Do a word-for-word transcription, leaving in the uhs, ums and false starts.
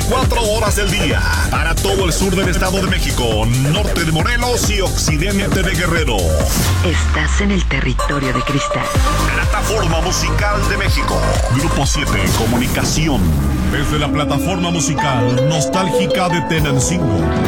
veinticuatro horas del día. Para todo el sur del Estado de México, norte de Morelos y occidente de Guerrero. Estás en el territorio de cristal. Plataforma Musical de México. Grupo siete Comunicación. Desde la plataforma musical nostálgica de Tenancingo.